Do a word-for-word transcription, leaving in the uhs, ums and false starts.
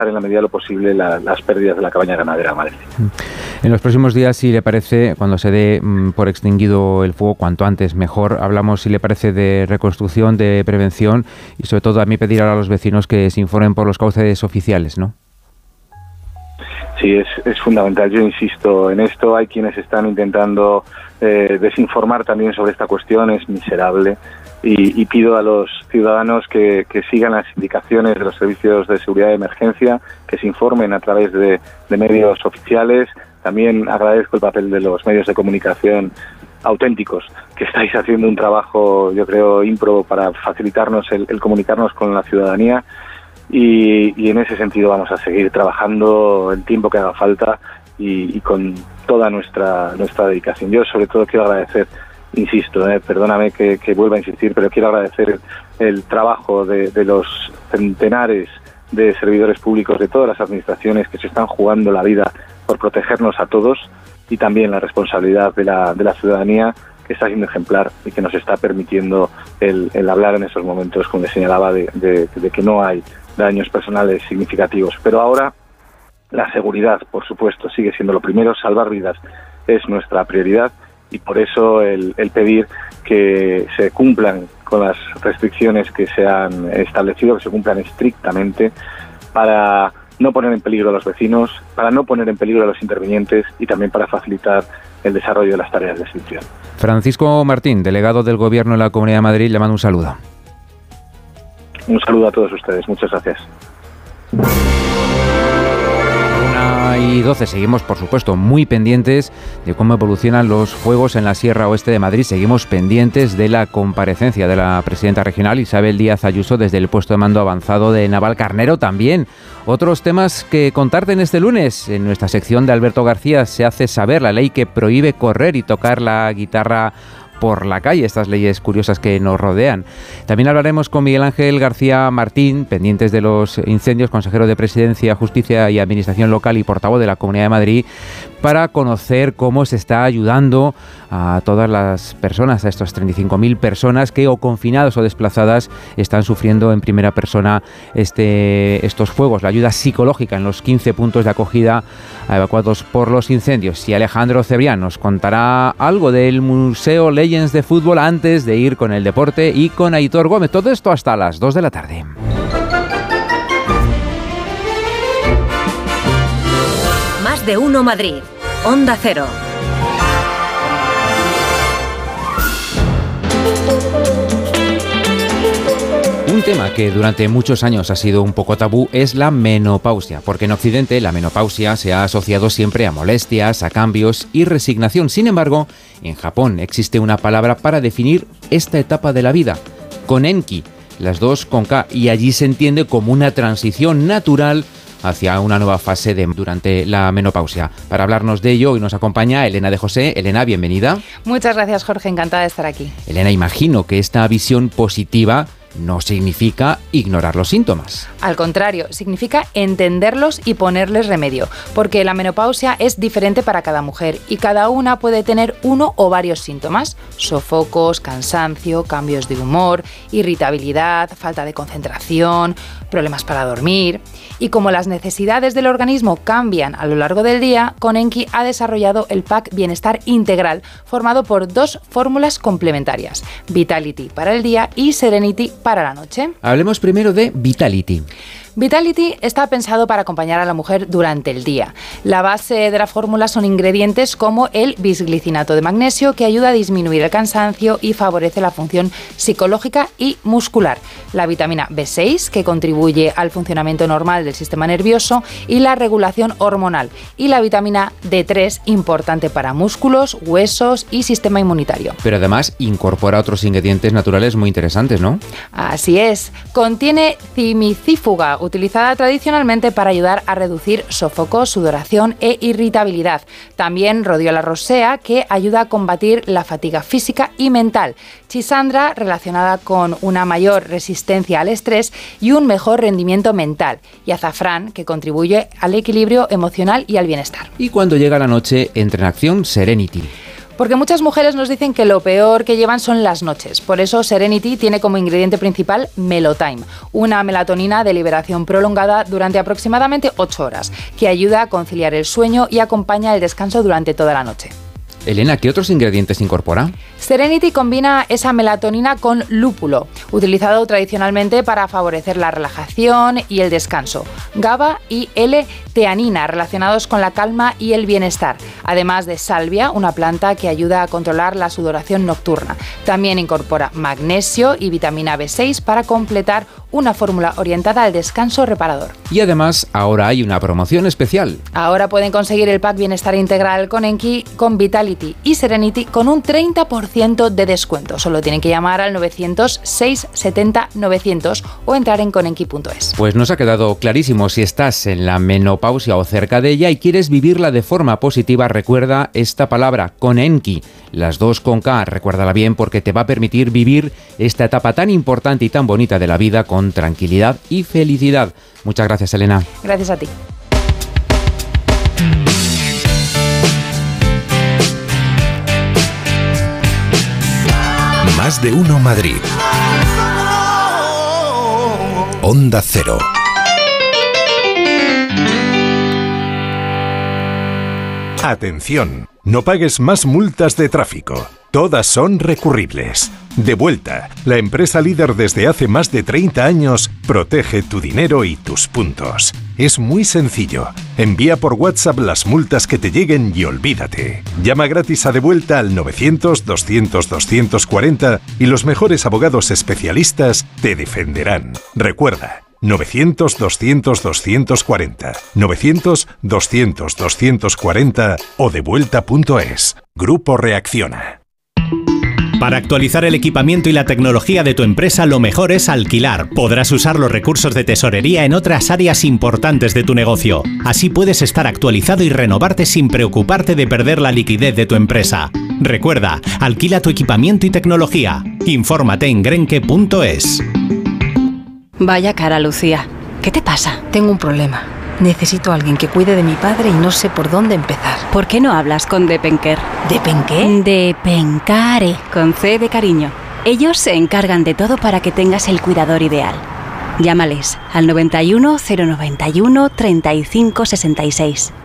en la medida de lo posible la, las pérdidas de la cabaña ganadera Madrid. En los próximos días, si le parece, cuando se dé mm, por extinguido el fuego, cuanto antes mejor, hablamos, si le parece, de reconstrucción, de prevención y sobre todo a mí pedir a los vecinos que se informen por los cauces oficiales, ¿no? Sí, es, es fundamental. Yo insisto en esto. Hay quienes están intentando eh, desinformar también sobre esta cuestión. Es miserable. Y, y pido a los ciudadanos que, que sigan las indicaciones de los servicios de seguridad de emergencia, que se informen a través de, de medios oficiales. También agradezco el papel de los medios de comunicación auténticos, que estáis haciendo un trabajo, yo creo, ímprobo para facilitarnos el, el comunicarnos con la ciudadanía. Y, y en ese sentido vamos a seguir trabajando el tiempo que haga falta y, y con toda nuestra nuestra dedicación. Yo sobre todo quiero agradecer, insisto, eh, perdóname que, que vuelva a insistir, pero quiero agradecer el, el trabajo de, de los centenares de servidores públicos de todas las administraciones que se están jugando la vida por protegernos a todos, y también la responsabilidad de la, de la ciudadanía, que está siendo ejemplar y que nos está permitiendo el, el hablar en esos momentos, como le señalaba, de, de, de que no hay daños personales significativos. Pero ahora la seguridad, por supuesto, sigue siendo lo primero. Salvar vidas es nuestra prioridad, y por eso el, el pedir que se cumplan con las restricciones que se han establecido, que se cumplan estrictamente, para no poner en peligro a los vecinos, para no poner en peligro a los intervinientes y también para facilitar el desarrollo de las tareas de extinción. Francisco Martín, delegado del Gobierno en la Comunidad de Madrid, le mando un saludo. Un saludo a todos ustedes. Muchas gracias. una y doce. Seguimos, por supuesto, muy pendientes de cómo evolucionan los fuegos en la Sierra Oeste de Madrid. Seguimos pendientes de la comparecencia de la presidenta regional, Isabel Díaz Ayuso, desde el puesto de mando avanzado de Navalcarnero. También otros temas que contarte en este lunes. En nuestra sección de Alberto García se hace saber la ley que prohíbe correr y tocar la guitarra por la calle, estas leyes curiosas que nos rodean. También hablaremos con Miguel Ángel García Martín, pendientes de los incendios, consejero de Presidencia, Justicia y Administración Local y portavoz de la Comunidad de Madrid, para conocer cómo se está ayudando a todas las personas, a estas treinta y cinco mil personas que o confinadas o desplazadas están sufriendo en primera persona este, estos fuegos. La ayuda psicológica en los quince puntos de acogida evacuados por los incendios. Y Alejandro Cebrián nos contará algo del Museo Legends de Fútbol antes de ir con el deporte y con Aitor Gómez. Todo esto hasta las dos de la tarde. Más de uno Madrid. Onda Cero. Un tema que durante muchos años ha sido un poco tabú es la menopausia, porque en Occidente la menopausia se ha asociado siempre a molestias, a cambios y resignación. Sin embargo, en Japón existe una palabra para definir esta etapa de la vida, konenki, las dos con K, y allí se entiende como una transición natural hacia una nueva fase de, durante la menopausia. Para hablarnos de ello, hoy nos acompaña Elena de José. Elena, bienvenida. Muchas gracias, Jorge, encantada de estar aquí. Elena, imagino que esta visión positiva no significa ignorar los síntomas. Al contrario, significa entenderlos y ponerles remedio, porque la menopausia es diferente para cada mujer y cada una puede tener uno o varios síntomas: sofocos, cansancio, cambios de humor, irritabilidad, falta de concentración, problemas para dormir. Y como las necesidades del organismo cambian a lo largo del día, konenki ha desarrollado el pack Bienestar Integral, formado por dos fórmulas complementarias: Vitality para el día y Serenity para la noche. Hablemos primero de Vitality. Vitality está pensado para acompañar a la mujer durante el día. La base de la fórmula son ingredientes como el bisglicinato de magnesio, que ayuda a disminuir el cansancio y favorece la función psicológica y muscular. La vitamina B seis, que contribuye al funcionamiento normal del sistema nervioso y la regulación hormonal. Y la vitamina D tres, importante para músculos, huesos y sistema inmunitario. Pero además incorpora otros ingredientes naturales muy interesantes, ¿no? Así es. Contiene cimicífuga, utilizada tradicionalmente para ayudar a reducir sofocos, sudoración e irritabilidad. También Rhodiola rosea, que ayuda a combatir la fatiga física y mental. Chisandra, relacionada con una mayor resistencia al estrés y un mejor rendimiento mental. Y azafrán, que contribuye al equilibrio emocional y al bienestar. Y cuando llega la noche, entra en acción Serenity. Porque muchas mujeres nos dicen que lo peor que llevan son las noches. Por eso Serenity tiene como ingrediente principal Melotime, una melatonina de liberación prolongada durante aproximadamente ocho horas, que ayuda a conciliar el sueño y acompaña el descanso durante toda la noche. Elena, ¿qué otros ingredientes incorpora? Serenity combina esa melatonina con lúpulo, utilizado tradicionalmente para favorecer la relajación y el descanso, GABA y L-teanina, relacionados con la calma y el bienestar, además de salvia, una planta que ayuda a controlar la sudoración nocturna. También incorpora magnesio y vitamina B seis para completar una fórmula orientada al descanso reparador. Y además, ahora hay una promoción especial. Ahora pueden conseguir el pack Bienestar Integral con Enki, con Vitality y Serenity con un treinta por ciento de descuento. Solo tienen que llamar al novecientos, seiscientos setenta, novecientos o entrar en conenki punto es. Pues nos ha quedado clarísimo. Si estás en la menopausia o cerca de ella y quieres vivirla de forma positiva, recuerda esta palabra, Conenki. Las dos con K, recuérdala bien porque te va a permitir vivir esta etapa tan importante y tan bonita de la vida con tranquilidad y felicidad. Muchas gracias, Elena. Gracias a ti. Más de uno Madrid. Onda Cero. Atención, no pagues más multas de tráfico. Todas son recurribles. Devuelta, la empresa líder desde hace más de treinta años, protege tu dinero y tus puntos. Es muy sencillo. Envía por WhatsApp las multas que te lleguen y olvídate. Llama gratis a Devuelta al novecientos, doscientos, doscientos cuarenta y los mejores abogados especialistas te defenderán. Recuerda, novecientos, doscientos, doscientos cuarenta, novecientos, doscientos, doscientos cuarenta o devuelta punto es. Grupo Reacciona. Para actualizar el equipamiento y la tecnología de tu empresa, lo mejor es alquilar. Podrás usar los recursos de tesorería en otras áreas importantes de tu negocio. Así puedes estar actualizado y renovarte sin preocuparte de perder la liquidez de tu empresa. Recuerda, alquila tu equipamiento y tecnología. Infórmate en grenke punto es. Vaya cara, Lucía. ¿Qué te pasa? Tengo un problema. Necesito a alguien que cuide de mi padre y no sé por dónde empezar. ¿Por qué no hablas con Depenker? ¿Depenqué? Depencare, con C de cariño. Ellos se encargan de todo para que tengas el cuidador ideal. Llámales al noventa y uno, cero noventa y uno, treinta y cinco sesenta y seis.